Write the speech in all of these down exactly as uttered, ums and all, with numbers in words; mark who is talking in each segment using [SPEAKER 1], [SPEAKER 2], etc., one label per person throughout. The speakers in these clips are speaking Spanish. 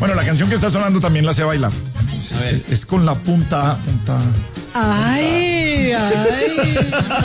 [SPEAKER 1] Bueno, la canción que está sonando también la sé bailar. Es,
[SPEAKER 2] A ver.
[SPEAKER 1] es con la punta, punta.
[SPEAKER 3] Ay, ay.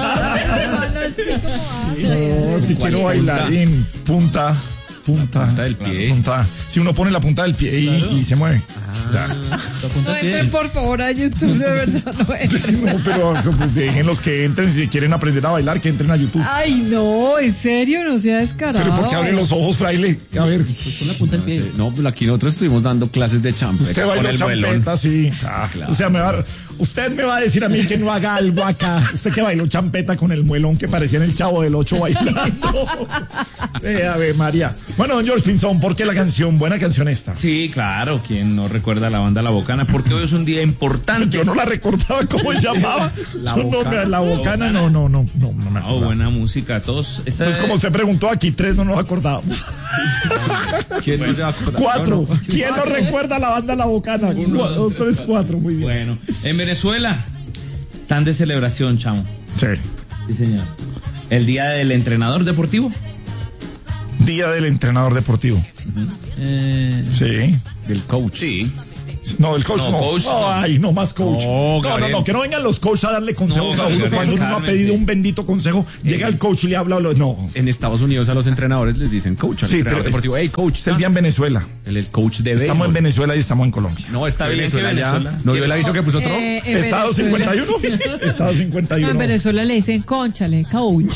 [SPEAKER 1] No, si quiero bailar en punta, punta.
[SPEAKER 2] Punta del pie.
[SPEAKER 1] Punta. Si uno pone la punta del pie y, y se mueve. Ya.
[SPEAKER 3] No entren por favor a YouTube, de verdad, no entren.
[SPEAKER 1] No, pero pues, dejen los que entren, si quieren aprender a bailar, que entren a YouTube.
[SPEAKER 3] Ay, no, en serio, no sea descarado.
[SPEAKER 1] Pero ¿por qué abren los ojos, fraile? A ver.
[SPEAKER 4] Pues con la punta del pie.
[SPEAKER 2] No, pues aquí nosotros estuvimos dando clases de champeta.
[SPEAKER 1] Usted
[SPEAKER 2] con
[SPEAKER 1] bailó
[SPEAKER 2] el muelón.
[SPEAKER 1] champeta, sí. Ah,
[SPEAKER 2] claro.
[SPEAKER 1] O sea, me va, usted me va a decir a mí que no haga algo acá. Usted que bailó champeta con el muelón que parecía en el Chavo del Ocho bailando. Eh, a ver, María. Bueno, don George Pinzón, ¿por qué la canción? Buena canción esta.
[SPEAKER 2] Sí, claro, quien no recuerda la banda La Bocana, porque hoy es un día importante.
[SPEAKER 1] Yo no la recordaba cómo se llamaba.
[SPEAKER 2] La
[SPEAKER 1] Yo no,
[SPEAKER 2] Bocana.
[SPEAKER 1] la Bocana, no, no, no, no, no me
[SPEAKER 2] Oh,
[SPEAKER 1] acuerdo.
[SPEAKER 2] buena música, todos. Esa
[SPEAKER 1] Pues como usted preguntó, aquí tres no nos acordábamos.
[SPEAKER 2] ¿Quién no se va a acordar?
[SPEAKER 1] Cuatro.
[SPEAKER 2] No, no.
[SPEAKER 1] ¿Quién no recuerda la banda La Bocana? Uno, dos, tres, cuatro, muy bien.
[SPEAKER 2] Bueno, en Venezuela están de celebración, chamo.
[SPEAKER 1] Sí.
[SPEAKER 2] Sí, señor. El día del entrenador deportivo.
[SPEAKER 1] Día del entrenador deportivo.
[SPEAKER 4] Eh,
[SPEAKER 1] Sí.
[SPEAKER 2] Del coach. Sí.
[SPEAKER 1] No, el coach
[SPEAKER 2] No,
[SPEAKER 1] no.
[SPEAKER 2] coach no.
[SPEAKER 1] Ay, no más coach.
[SPEAKER 2] No,
[SPEAKER 1] No, no,
[SPEAKER 2] Gabriel.
[SPEAKER 1] no, que no vengan los coaches a darle consejos
[SPEAKER 2] No,
[SPEAKER 1] a uno
[SPEAKER 2] Gabriel,
[SPEAKER 1] cuando uno ha
[SPEAKER 2] cálmese.
[SPEAKER 1] pedido un bendito consejo. Llega el coach y le habla a los. No.
[SPEAKER 4] en Estados Unidos a los entrenadores les dicen coach, al
[SPEAKER 1] Sí,
[SPEAKER 4] entrenador
[SPEAKER 1] pero-
[SPEAKER 4] deportivo. Hey, coach.
[SPEAKER 1] Es el día en Venezuela.
[SPEAKER 4] El, el coach de béisbol.
[SPEAKER 1] Estamos en Venezuela y estamos en Colombia.
[SPEAKER 4] No, está
[SPEAKER 2] Está bien
[SPEAKER 4] Venezuela,
[SPEAKER 2] que
[SPEAKER 4] ya.
[SPEAKER 2] Venezuela-
[SPEAKER 4] ¿No vio el aviso que puso Trump?
[SPEAKER 3] Eh, en
[SPEAKER 1] Estado
[SPEAKER 3] Venezuela-
[SPEAKER 1] cincuenta y uno. Estado cincuenta y
[SPEAKER 3] No,
[SPEAKER 1] uno.
[SPEAKER 3] en Venezuela le dicen conchale, coach.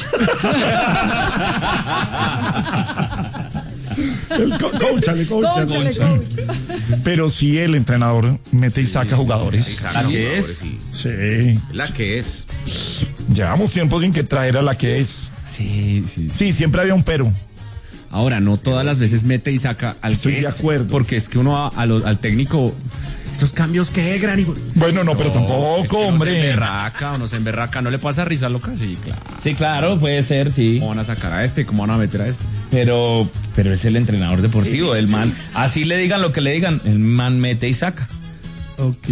[SPEAKER 1] El co- coachale, coachale.
[SPEAKER 3] Conchale, coach.
[SPEAKER 1] Pero si el entrenador mete y saca jugadores.
[SPEAKER 2] ¿La que es?
[SPEAKER 1] Sí.
[SPEAKER 5] La que es.
[SPEAKER 1] Llevamos tiempo sin que traer a la que es.
[SPEAKER 4] Sí, sí.
[SPEAKER 1] Sí, siempre había un pero.
[SPEAKER 4] Ahora, no todas las veces mete y saca al
[SPEAKER 1] Estoy
[SPEAKER 4] que
[SPEAKER 1] de
[SPEAKER 4] es,
[SPEAKER 1] acuerdo.
[SPEAKER 4] porque es que uno a- a lo- al técnico, estos cambios que granigo.
[SPEAKER 1] Bueno, no, pero
[SPEAKER 4] Es que
[SPEAKER 1] tampoco,
[SPEAKER 4] uno se
[SPEAKER 1] hombre.
[SPEAKER 4] emberraca, uno se emberraca, ¿no le pasa risa loca? Sí, claro.
[SPEAKER 2] Sí, claro, puede ser, sí.
[SPEAKER 4] ¿Cómo van a sacar a este? ¿Cómo van a meter a este?
[SPEAKER 2] Pero, pero es el entrenador deportivo, el man. Así le digan lo que le digan, el man mete y saca.
[SPEAKER 4] Ok.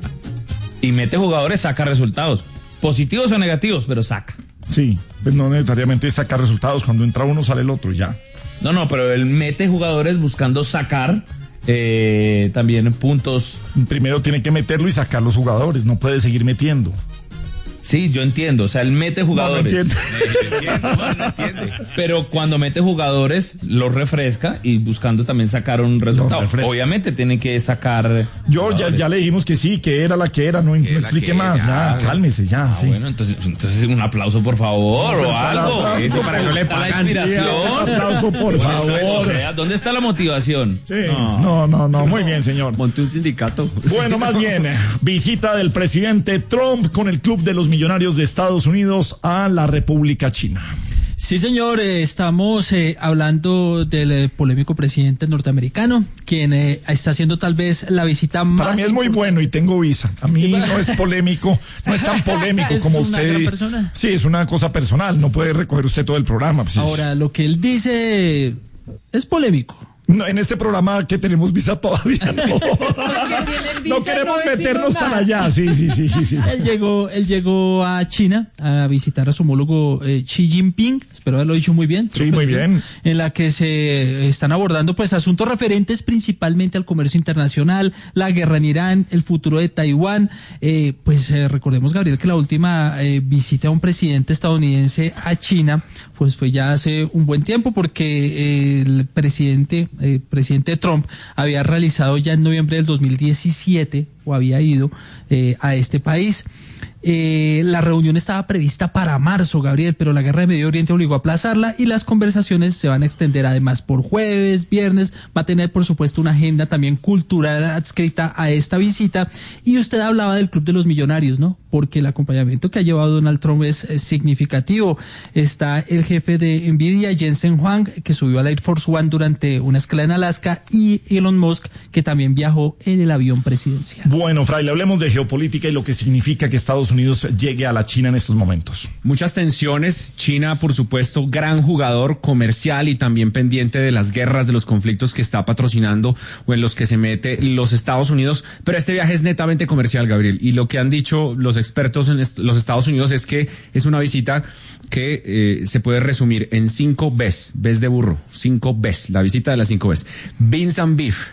[SPEAKER 2] Y mete jugadores, saca resultados. Positivos o negativos, pero saca.
[SPEAKER 1] Sí, pues no necesariamente es sacar resultados. Cuando entra uno sale el otro, ya.
[SPEAKER 2] No, no, pero él mete jugadores buscando sacar eh, también puntos.
[SPEAKER 1] Primero tiene que meterlo y sacar los jugadores. No puede seguir metiendo.
[SPEAKER 2] Sí, yo entiendo. O sea, él mete
[SPEAKER 1] No, no
[SPEAKER 2] jugadores.
[SPEAKER 1] entiendo.
[SPEAKER 5] No entiende.
[SPEAKER 2] Pero cuando mete jugadores, los refresca y buscando también sacar un resultado.
[SPEAKER 1] refresca.
[SPEAKER 2] Obviamente tiene que sacar.
[SPEAKER 1] Yo ya, ya le dijimos que sí, que era la que era. No, no
[SPEAKER 5] la
[SPEAKER 1] explique
[SPEAKER 5] que
[SPEAKER 1] más.
[SPEAKER 5] era.
[SPEAKER 1] Ya, cálmese, ya.
[SPEAKER 2] Ah,
[SPEAKER 1] sí.
[SPEAKER 2] bueno, entonces, entonces un aplauso, por favor, o algo.
[SPEAKER 1] aplauso,
[SPEAKER 2] Eso, para eso le
[SPEAKER 1] Está
[SPEAKER 2] pagan.
[SPEAKER 1] Sí,
[SPEAKER 2] inspiración.
[SPEAKER 1] un aplauso, por
[SPEAKER 2] O
[SPEAKER 1] favor.
[SPEAKER 2] sea, ¿dónde está la motivación?
[SPEAKER 1] Sí, no, no, no, muy bien, señor.
[SPEAKER 4] Monte un sindicato.
[SPEAKER 1] Bueno, más bien, visita del presidente Trump con el Club de los Millonarios de Estados Unidos a la República China.
[SPEAKER 6] Sí, señor, eh, estamos eh, hablando del eh, polémico presidente norteamericano, quien eh, está haciendo tal vez la visita más...
[SPEAKER 1] Para mí es muy bueno y tengo visa. A mí no es polémico, no es tan polémico
[SPEAKER 6] Es
[SPEAKER 1] como
[SPEAKER 6] una
[SPEAKER 1] usted.
[SPEAKER 6] gran persona.
[SPEAKER 1] Sí, es una cosa personal, no puede recoger usted todo el programa. Pues,
[SPEAKER 6] Ahora, lo que él dice eh, es polémico.
[SPEAKER 1] no, en este programa que tenemos visa todavía no.
[SPEAKER 3] tienen visa,
[SPEAKER 1] No queremos
[SPEAKER 3] no decimos
[SPEAKER 1] meternos tan
[SPEAKER 3] nada.
[SPEAKER 1] allá. Sí, sí, sí, sí, sí.
[SPEAKER 6] Él llegó, él llegó a China a visitar a su homólogo eh, Xi Jinping, espero haberlo dicho muy bien.
[SPEAKER 1] Sí, muy bien.
[SPEAKER 6] En la que se están abordando pues asuntos referentes principalmente al comercio internacional, la guerra en Irán, el futuro de Taiwán. Eh, pues eh, recordemos, Gabriel, que la última eh, visita a un presidente estadounidense a China pues fue ya hace un buen tiempo, porque eh, el presidente, eh, presidente Trump había realizado ya en noviembre del dos mil diecisiete o había ido eh, a este país. Eh, la reunión estaba prevista para marzo, Gabriel, pero la guerra de Medio Oriente obligó a aplazarla y las conversaciones se van a extender además por jueves, viernes. Va a tener, por supuesto, una agenda también cultural adscrita a esta visita. Y usted hablaba del Club de los Millonarios, ¿no? Porque el acompañamiento que ha llevado Donald Trump es, es significativo. Está el jefe de Nvidia, Jensen Huang, que subió a la Air Force One durante una escala en Alaska, y Elon Musk, que también viajó en el avión presidencial.
[SPEAKER 1] Bueno, Fraile, hablemos de geopolítica y lo que significa que Estados Unidos llegue a la China en estos momentos.
[SPEAKER 4] Muchas tensiones. China, por supuesto, gran jugador comercial y también pendiente de las guerras, de los conflictos que está patrocinando o en los que se mete los Estados Unidos. Pero este viaje es netamente comercial, Gabriel. Y lo que han dicho los expertos en est- los Estados Unidos es que es una visita que eh, se puede resumir en cinco Bs. Bs de burro. Cinco Bs. La visita de las cinco Bs. Beans and beef.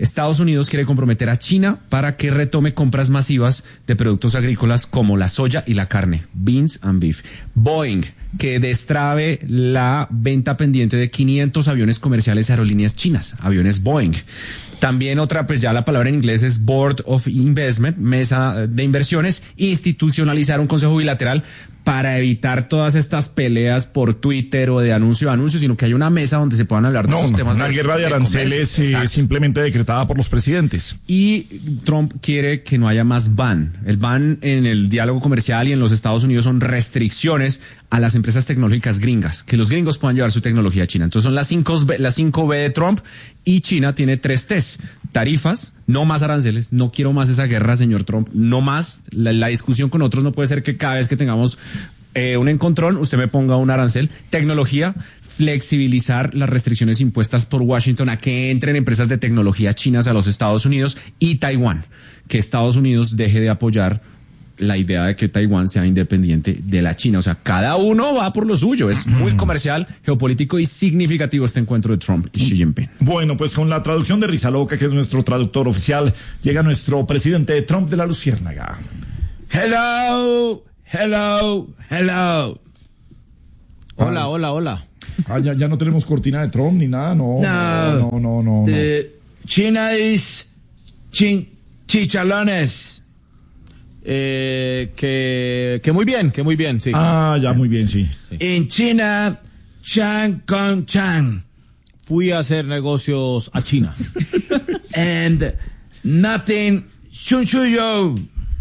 [SPEAKER 4] Estados Unidos quiere comprometer a China para que retome compras masivas de productos agrícolas como la soya y la carne, beans and beef. Boeing, que destrabe la venta pendiente de quinientos aviones comerciales de aerolíneas chinas, aviones Boeing. También otra, pues ya la palabra en inglés es Board of Investment, mesa de inversiones, institucionalizar un consejo bilateral para evitar todas estas peleas por Twitter o de anuncio a anuncio, sino que hay una mesa donde se puedan hablar de
[SPEAKER 1] No,
[SPEAKER 4] esos
[SPEAKER 1] no,
[SPEAKER 4] temas.
[SPEAKER 1] una
[SPEAKER 4] de,
[SPEAKER 1] guerra de
[SPEAKER 4] de
[SPEAKER 1] aranceles
[SPEAKER 4] comercio.
[SPEAKER 1] eh,
[SPEAKER 4] Exacto.
[SPEAKER 1] simplemente decretada por los presidentes.
[SPEAKER 4] Y Trump quiere que no haya más ban. El ban en el diálogo comercial y en los Estados Unidos son restricciones a las empresas tecnológicas gringas, que los gringos puedan llevar su tecnología a China. Entonces son las cinco B, las cinco B de Trump, y China tiene tres T's. Tarifas, no más aranceles, no quiero más esa guerra, señor Trump, no más. La, la discusión con otros no puede ser que cada vez que tengamos eh, un encontrón, usted me ponga un arancel. Tecnología, flexibilizar las restricciones impuestas por Washington a que entren empresas de tecnología chinas a los Estados Unidos. Y Taiwán, que Estados Unidos deje de apoyar la idea de que Taiwán sea independiente de la China. O sea, cada uno va por lo suyo. Es muy comercial, geopolítico y significativo este encuentro de Trump y Xi Jinping.
[SPEAKER 1] Bueno, pues con la traducción de Rizaloca, que es nuestro traductor oficial, llega nuestro presidente Trump de la Luciérnaga.
[SPEAKER 2] Hello, hello, hello.
[SPEAKER 7] Hola, hola, hola.
[SPEAKER 1] Ah, ya, ya no tenemos cortina de Trump ni nada, no.
[SPEAKER 2] No.
[SPEAKER 1] No, no, no, no. no.
[SPEAKER 2] Eh, China is chin, chichalones.
[SPEAKER 7] Eh, que, que muy bien, que muy bien, sí.
[SPEAKER 1] Ah, ya, muy bien, sí.
[SPEAKER 2] In China, Chan con Chan.
[SPEAKER 7] Fui a hacer negocios a China.
[SPEAKER 2] And nothing shun shuyo.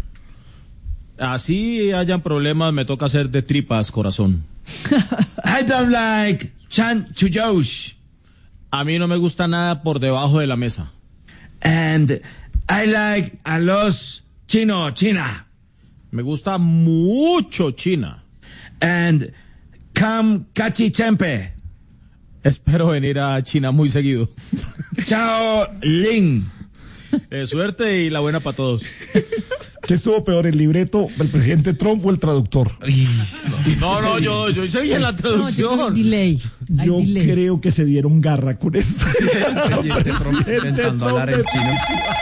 [SPEAKER 7] Así hayan problemas, me toca hacer de tripas, corazón.
[SPEAKER 2] I don't like Chan Chuyosh.
[SPEAKER 7] A mí no me gusta nada por debajo de la mesa.
[SPEAKER 2] And I like a los Chino, China.
[SPEAKER 7] Me gusta mucho China.
[SPEAKER 2] And come Cachichempe.
[SPEAKER 7] Espero venir a China muy seguido.
[SPEAKER 2] Chao Ling.
[SPEAKER 7] Eh, suerte y la buena para todos.
[SPEAKER 1] ¿Qué estuvo peor, el libreto del presidente Trump o el traductor?
[SPEAKER 7] No, no, yo, yo hice bien la
[SPEAKER 3] No, yo creo que hay
[SPEAKER 7] traducción.
[SPEAKER 3] delay. Hay
[SPEAKER 1] Yo
[SPEAKER 3] delay.
[SPEAKER 1] creo que se dieron garra con esto.
[SPEAKER 4] Presidente Trump intentando hablar en chino.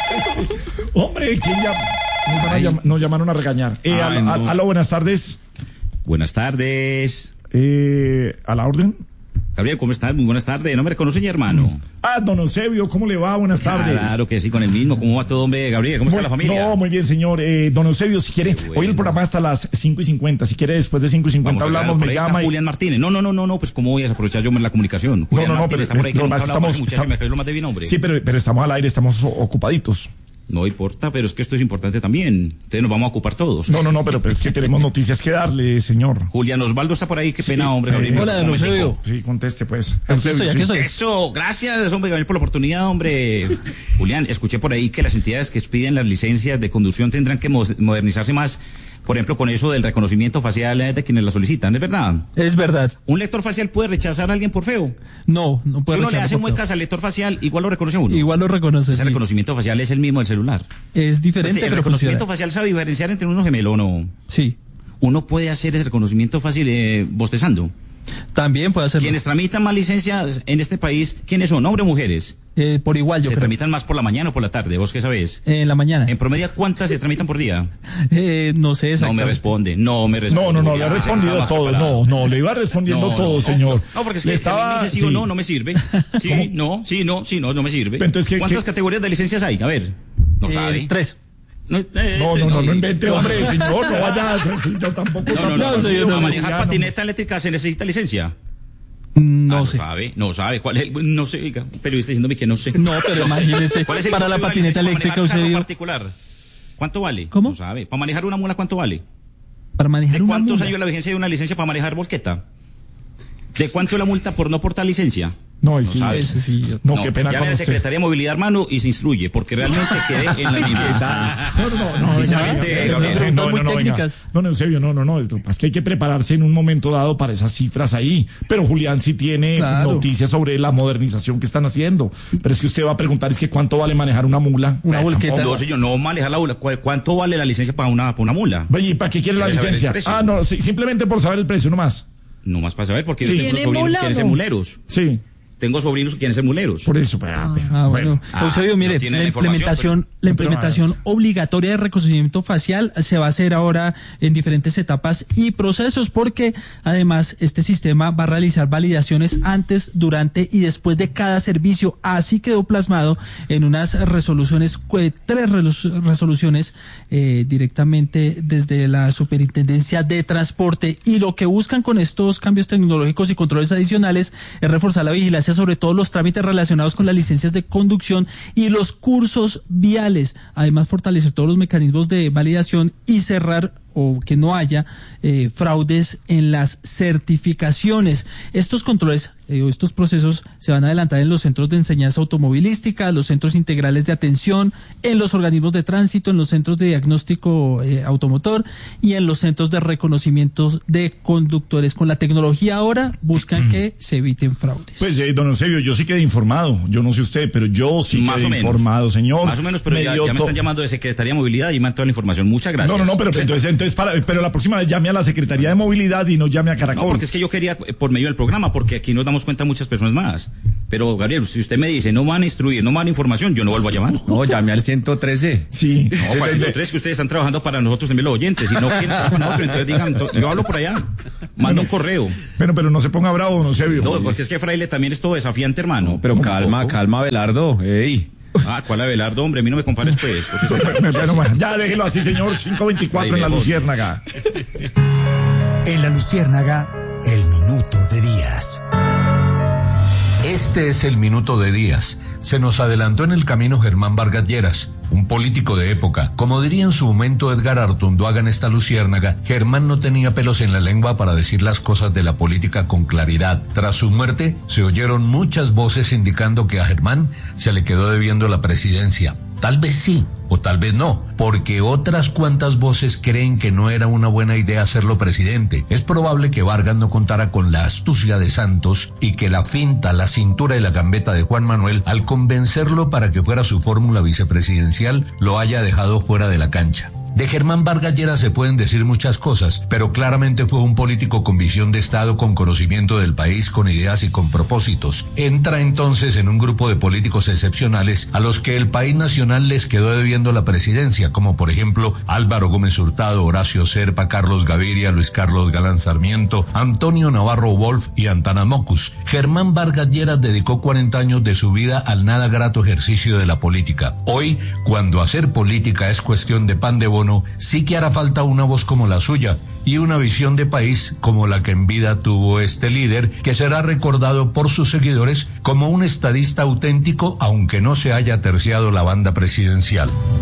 [SPEAKER 1] Hombre, ¿quién llama? Nos, van a llam- nos llamaron a regañar. Eh,
[SPEAKER 2] Ay,
[SPEAKER 1] al- al-
[SPEAKER 2] no.
[SPEAKER 1] aló, buenas tardes.
[SPEAKER 5] Buenas tardes.
[SPEAKER 1] Eh, ¿A la orden?
[SPEAKER 5] Gabriel, ¿cómo estás? Muy buenas tardes. ¿No me reconoce, mi hermano?
[SPEAKER 1] Ah, don Eusebio, ¿cómo le va? Buenas tardes.
[SPEAKER 5] Claro que sí, con el mismo. ¿Cómo va todo, hombre? Gabriel, ¿cómo está
[SPEAKER 1] Muy-
[SPEAKER 5] la familia?
[SPEAKER 1] No, muy bien, señor. Eh, don Eusebio, si quiere,
[SPEAKER 5] bueno.
[SPEAKER 1] hoy el programa hasta las cinco y cincuenta. Si quiere, después de cinco y cincuenta
[SPEAKER 5] Vamos a
[SPEAKER 1] hablamos,
[SPEAKER 5] hablar, por
[SPEAKER 1] me
[SPEAKER 5] ahí está
[SPEAKER 1] llama. y-
[SPEAKER 5] Julián Martínez. No, no, no, no, no, pues cómo voy a aprovechar yo la comunicación. Julián
[SPEAKER 1] no, no,
[SPEAKER 5] Martínez
[SPEAKER 1] pero-
[SPEAKER 5] está por ahí, que
[SPEAKER 1] pero
[SPEAKER 5] nunca
[SPEAKER 1] estamos-
[SPEAKER 5] hablamos con ese muchacho,
[SPEAKER 1] estamos-
[SPEAKER 5] me cayó lo más de bien, hombre.
[SPEAKER 1] Sí, pero, pero estamos al aire, estamos o- ocupaditos.
[SPEAKER 5] No importa, pero es que esto es importante también. Entonces nos vamos a ocupar todos.
[SPEAKER 1] No, no, no, pero, pero es que tenemos noticias que darle, señor.
[SPEAKER 5] Julián Osvaldo está por ahí, qué pena, hombre, Gabriel.
[SPEAKER 1] Eh,
[SPEAKER 7] Hola, don
[SPEAKER 5] Un momentico.
[SPEAKER 7] Eusebio.
[SPEAKER 1] Sí, conteste, pues.
[SPEAKER 7] Aquí estoy,
[SPEAKER 1] Eusebio,
[SPEAKER 7] aquí
[SPEAKER 1] sí.
[SPEAKER 7] estoy.
[SPEAKER 5] Eso, gracias, hombre, Gabriel, por la oportunidad, hombre. Julián, escuché por ahí que las entidades que piden las licencias de conducción tendrán que mo- modernizarse más, por ejemplo, con eso del reconocimiento facial eh, de quienes la solicitan, ¿es verdad?
[SPEAKER 6] Es verdad.
[SPEAKER 5] ¿Un lector facial puede rechazar a alguien por feo?
[SPEAKER 6] No, no
[SPEAKER 5] Si
[SPEAKER 6] puede
[SPEAKER 5] uno le
[SPEAKER 6] rechazar
[SPEAKER 5] hace
[SPEAKER 6] por
[SPEAKER 5] muecas
[SPEAKER 6] feo.
[SPEAKER 5] al lector facial, igual lo reconoce uno.
[SPEAKER 6] Igual lo reconoce.
[SPEAKER 5] Ese
[SPEAKER 6] sí.
[SPEAKER 5] reconocimiento facial es el mismo del celular.
[SPEAKER 6] Es diferente,
[SPEAKER 5] Entonces, el
[SPEAKER 6] pero
[SPEAKER 5] reconocimiento
[SPEAKER 6] funciona.
[SPEAKER 5] facial sabe diferenciar entre uno gemelo o no.
[SPEAKER 6] Sí.
[SPEAKER 5] Uno puede hacer ese reconocimiento fácil eh, bostezando.
[SPEAKER 6] También puede hacerlo.
[SPEAKER 5] Quienes tramitan más licencias en este país, ¿quiénes son? ¿Hombres o mujeres?
[SPEAKER 6] Eh, por igual, yo
[SPEAKER 5] ¿Se
[SPEAKER 6] creo.
[SPEAKER 5] tramitan más por la mañana o por la tarde? ¿Vos qué sabés?
[SPEAKER 6] En la mañana.
[SPEAKER 5] En promedio, ¿cuántas se tramitan por día?
[SPEAKER 6] Eh, no sé
[SPEAKER 5] No me
[SPEAKER 6] exactamente.
[SPEAKER 5] responde, no me responde.
[SPEAKER 1] No, no, no, le ha
[SPEAKER 5] Julián,
[SPEAKER 1] respondido
[SPEAKER 5] estaba
[SPEAKER 1] todo.
[SPEAKER 5] preparado.
[SPEAKER 1] No, no, le iba respondiendo
[SPEAKER 5] No,
[SPEAKER 1] todo,
[SPEAKER 5] no,
[SPEAKER 1] señor.
[SPEAKER 5] No, porque es
[SPEAKER 1] Le
[SPEAKER 5] que si a mí me dice sí, o
[SPEAKER 1] sí.
[SPEAKER 5] no, no me sirve. Sí, no, sí, no, sí, no, no me sirve.
[SPEAKER 1] Pero entonces, ¿qué-
[SPEAKER 5] ¿Cuántas
[SPEAKER 1] qué-
[SPEAKER 5] categorías de licencias hay? A ver, no
[SPEAKER 6] Eh,
[SPEAKER 5] sabe.
[SPEAKER 6] Tres.
[SPEAKER 5] No, eh,
[SPEAKER 1] No, no, no, no invente,
[SPEAKER 5] no.
[SPEAKER 1] hombre, señor, no vaya a sí, yo tampoco.
[SPEAKER 5] No, no, no,
[SPEAKER 6] No,
[SPEAKER 5] no,
[SPEAKER 6] señor,
[SPEAKER 5] para
[SPEAKER 6] no,
[SPEAKER 5] manejar
[SPEAKER 1] ya no.
[SPEAKER 5] patineta eléctrica se necesita licencia.
[SPEAKER 6] No
[SPEAKER 5] Ah,
[SPEAKER 6] sé.
[SPEAKER 5] No sabe, no sabe. ¿Cuál es el- no sé, oiga, un periodista diciéndome que no sé.
[SPEAKER 6] No, pero imagínese,
[SPEAKER 5] ¿Cuál es el
[SPEAKER 6] para la
[SPEAKER 5] costo de una
[SPEAKER 6] patineta
[SPEAKER 5] licencia
[SPEAKER 6] eléctrica,
[SPEAKER 5] para manejar un carro
[SPEAKER 6] Eusebio,
[SPEAKER 5] particular? ¿Cuánto vale?
[SPEAKER 6] ¿Cómo?
[SPEAKER 5] No sabe. ¿Para manejar una mula cuánto vale?
[SPEAKER 6] para manejar
[SPEAKER 5] ¿De
[SPEAKER 6] una
[SPEAKER 5] cuántos
[SPEAKER 6] mula.
[SPEAKER 5] años la vigencia de una licencia para manejar bosqueta? ¿De cuánto es la multa por no portar licencia?
[SPEAKER 1] No, y
[SPEAKER 5] No
[SPEAKER 1] sí,
[SPEAKER 5] sabe.
[SPEAKER 6] Ese sí, yo-
[SPEAKER 1] no, qué pena
[SPEAKER 5] llame
[SPEAKER 1] con
[SPEAKER 5] a la
[SPEAKER 1] usted.
[SPEAKER 5] Secretaría de Movilidad, hermano, y se instruye, porque realmente quedé en la línea.
[SPEAKER 1] No, no, no, no,
[SPEAKER 5] Sinceramente,
[SPEAKER 1] venga,
[SPEAKER 5] Gabriel,
[SPEAKER 1] no, no,
[SPEAKER 6] preguntas
[SPEAKER 1] no,
[SPEAKER 6] muy
[SPEAKER 1] no, venga.
[SPEAKER 6] técnicas.
[SPEAKER 1] Don Eusebio, no, no, no, es que hay que prepararse en un momento dado para esas cifras ahí. Pero Julián sí tiene
[SPEAKER 6] Claro.
[SPEAKER 1] noticias sobre la modernización que están haciendo. Pero es que usted va a preguntar, es que cuánto vale manejar una mula.
[SPEAKER 6] Una
[SPEAKER 1] Eh,
[SPEAKER 6] volqueta.
[SPEAKER 1] tampoco.
[SPEAKER 5] No, señor, no manejar la mula. ¿Cu- ¿Cuánto vale la licencia para una, para una mula?
[SPEAKER 1] Oye, ¿y para qué quiere la
[SPEAKER 5] ¿Quiere saber el
[SPEAKER 1] licencia?
[SPEAKER 5] precio?
[SPEAKER 1] Ah, no, sí, simplemente por saber el precio nomás.
[SPEAKER 5] No más para saber, porque
[SPEAKER 1] Sí.
[SPEAKER 5] los
[SPEAKER 3] ¿Tiene
[SPEAKER 5] sobrinos
[SPEAKER 3] mula
[SPEAKER 5] quieren
[SPEAKER 3] o
[SPEAKER 5] ser
[SPEAKER 3] no?
[SPEAKER 5] muleros.
[SPEAKER 1] Sí.
[SPEAKER 5] tengo sobrinos que quieren ser muleros.
[SPEAKER 1] Por eso, pues, ah,
[SPEAKER 6] Ah, bueno.
[SPEAKER 5] Ah,
[SPEAKER 6] Eusebio, mire,
[SPEAKER 5] no tiene
[SPEAKER 6] la
[SPEAKER 5] la información,
[SPEAKER 6] implementación,
[SPEAKER 5] pero-
[SPEAKER 6] la implementación obligatoria de reconocimiento facial se va a hacer ahora en diferentes etapas y procesos, porque además este sistema va a realizar validaciones antes, durante y después de cada servicio. Así quedó plasmado en unas resoluciones, eh, tres resolu- resoluciones eh, directamente desde la Superintendencia de Transporte. Y lo que buscan con estos cambios tecnológicos y controles adicionales es reforzar la vigilancia sobre todos los trámites relacionados con las licencias de conducción y los cursos viales. Además, fortalecer todos los mecanismos de validación y cerrar o que no haya eh, fraudes en las certificaciones. Estos controles eh, o estos procesos se van a adelantar en los centros de enseñanza automovilística, los centros integrales de atención, en los organismos de tránsito, en los centros de diagnóstico eh, automotor y en los centros de reconocimiento de conductores. Con la tecnología ahora buscan que se eviten fraudes.
[SPEAKER 1] Pues, eh, don Eusebio, yo sí quedé informado. Yo no sé usted, pero yo sí
[SPEAKER 5] Más
[SPEAKER 1] quedé
[SPEAKER 5] o menos.
[SPEAKER 1] informado, señor.
[SPEAKER 5] Más o menos, pero
[SPEAKER 1] Me
[SPEAKER 5] ya,
[SPEAKER 1] dio
[SPEAKER 5] ya me
[SPEAKER 1] to-
[SPEAKER 5] están llamando de Secretaría de Movilidad y me han toda la información. Muchas gracias.
[SPEAKER 1] No, no, no, pero entonces, entonces para, pero la próxima vez llame a la Secretaría de Movilidad y no llame a Caracol.
[SPEAKER 5] No, porque es que yo quería eh, por medio del programa, porque aquí nos damos cuenta muchas personas más. Pero, Gabriel, si usted me dice, no van a instruir, no van a información, yo no vuelvo a llamar. No,
[SPEAKER 4] No, llame al ciento trece.
[SPEAKER 1] Sí.
[SPEAKER 5] para ciento tres que ustedes están trabajando para nosotros también los oyentes, si no quieren trabajar con nosotros, entonces digan, to- yo hablo por allá, mando un correo.
[SPEAKER 1] Pero, pero no se ponga bravo, don Eusebio.
[SPEAKER 5] No, porque es que Fraile también es todo desafiante, hermano.
[SPEAKER 4] Pero
[SPEAKER 5] Un
[SPEAKER 4] calma,
[SPEAKER 5] poco.
[SPEAKER 4] calma, Belardo. Ey.
[SPEAKER 5] Ah, ¿cuál Abelardo, hombre? A mí no me compares, pues. Porque se-
[SPEAKER 1] Bueno, bueno, ya déjelo así, señor. cinco veinticuatro en la
[SPEAKER 5] Ahí lejos.
[SPEAKER 1] Luciérnaga.
[SPEAKER 8] En la Luciérnaga, el minuto de Díaz.
[SPEAKER 9] Este es el minuto de Díaz. Se nos adelantó en el camino Germán Vargas Lleras, un político de época. Como diría en su momento Edgar Artunduaga en esta Luciérnaga, Germán no tenía pelos en la lengua para decir las cosas de la política con claridad. Tras su muerte, se oyeron muchas voces indicando que a Germán se le quedó debiendo la presidencia. Tal vez sí, o tal vez no, porque otras cuantas voces creen que no era una buena idea hacerlo presidente. Es probable que Vargas no contara con la astucia de Santos y que la finta, la cintura y la gambeta de Juan Manuel, al convencerlo para que fuera su fórmula vicepresidencial, lo haya dejado fuera de la cancha. De Germán Vargas Lleras se pueden decir muchas cosas, pero claramente fue un político con visión de Estado, con conocimiento del país, con ideas y con propósitos. Entra entonces en un grupo de políticos excepcionales a los que el país nacional les quedó debiendo la presidencia, como por ejemplo Álvaro Gómez Hurtado, Horacio Serpa, Carlos Gaviria, Luis Carlos Galán Sarmiento, Antonio Navarro Wolf y Antana Mocus. Germán Vargas Lleras dedicó cuarenta años de su vida al nada grato ejercicio de la política. Hoy, cuando hacer política es cuestión de pan de bono, sí que hará falta una voz como la suya y una visión de país como la que en vida tuvo este líder, que será recordado por sus seguidores como un estadista auténtico, aunque no se haya terciado la banda presidencial.